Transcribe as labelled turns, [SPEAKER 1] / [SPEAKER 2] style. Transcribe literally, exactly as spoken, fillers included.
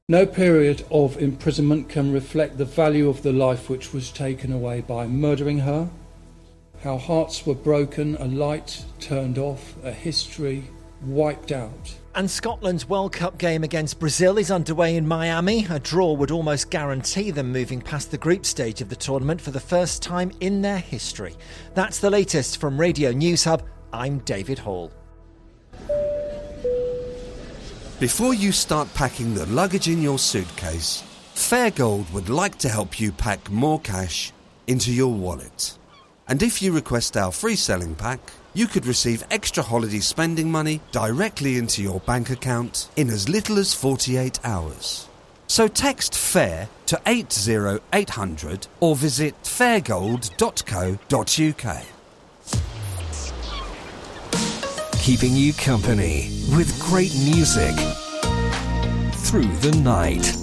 [SPEAKER 1] No period of imprisonment can reflect the value of the life which was taken away by murdering her. How hearts were broken, a light turned off, a history wiped out.
[SPEAKER 2] And Scotland's World Cup game against Brazil is underway in Miami. A draw would almost guarantee them moving past the group stage of the tournament for the first time in their history. That's the latest from Radio News Hub. I'm David Hall.
[SPEAKER 3] Before you start packing the luggage in your suitcase, Fairgold would like to help you pack more cash into your wallet. And if you request our free selling pack, you could receive extra holiday spending money directly into your bank account in as little as forty-eight hours. So text FAIR to eight zero eight hundred or visit fairgold dot co dot uk.
[SPEAKER 4] Keeping you company with great music through the night.